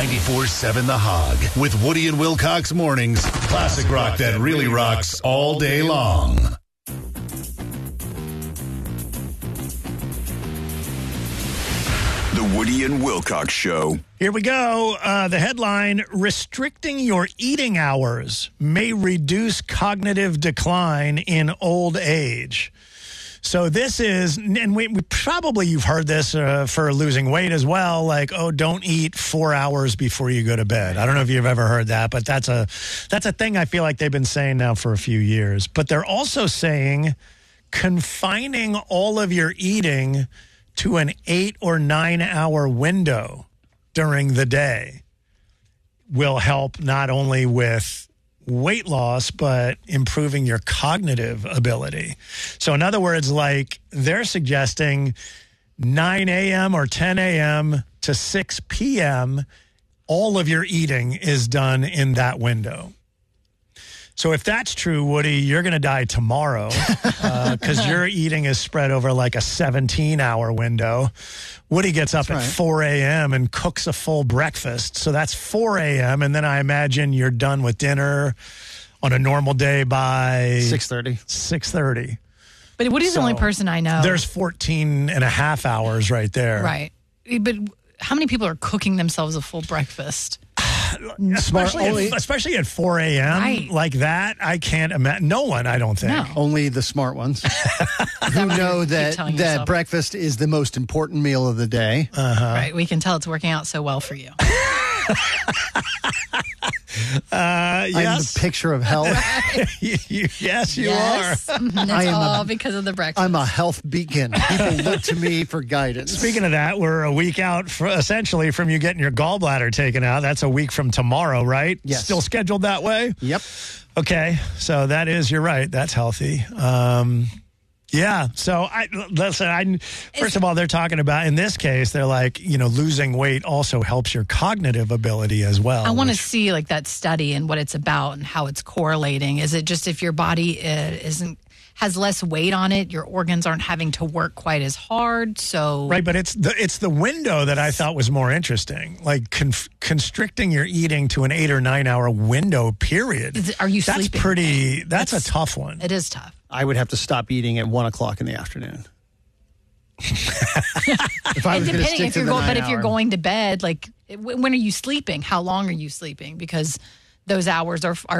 94.7 The Hog with Woody and Wilcox mornings. Classic rock that really rocks all day long. The Woody and Wilcox Show. Here we go. The headline, restricting your eating hours may reduce cognitive decline in old age. So this is, and we probably you've heard this for losing weight as well, like, oh, don't eat 4 hours before you go to bed. I don't know if you've ever heard that, but that's a thing I feel like they've been saying now for a few years. But they're also saying confining all of your eating to an 8 or 9 hour window during the day will help not only with weight loss, but improving your cognitive ability. So in other words, like they're suggesting 9 a.m. or 10 a.m. to 6 p.m., all of your eating is done in that window. So if that's true, Woody, you're going to die tomorrow because your eating is spread over like a 17-hour window. Woody gets up at 4 a.m. and cooks a full breakfast. So that's 4 a.m. And then I imagine you're done with dinner on a normal day by 6:30. But Woody's the only person I know. There's 14 and a half hours right there. Right. But how many people are cooking themselves a full breakfast? Especially at 4 a.m. Right. Like that, I can't imagine. No one, I don't think. No. Only the smart ones who know that breakfast is the most important meal of the day. Right. We can tell it's working out so well for you. Yes. I'm the picture of health. Yes, you are. That's all because of the breakfast. I'm a health beacon. People look to me for guidance. Speaking of that, we're a week out essentially from you getting your gallbladder taken out. That's a week from tomorrow, right? Yes. Still scheduled that way? Yep. Okay. So that is, you're right. That's healthy. Yeah. So first of all, they're talking about, in this case, they're like, losing weight also helps your cognitive ability as well. I want to see like that study and what it's about and how it's correlating. Is it just if your body has less weight on it, your organs aren't having to work quite as hard? So right, but it's the window that I thought was more interesting, like constricting your eating to an 8 or 9 hour window. Period. Are you sleeping? That's a tough one. It is tough. I would have to stop eating at 1 o'clock in the afternoon. If I was going to stick to the 9 hour. But if you're going to bed, like when are you sleeping? How long are you sleeping? Because those hours are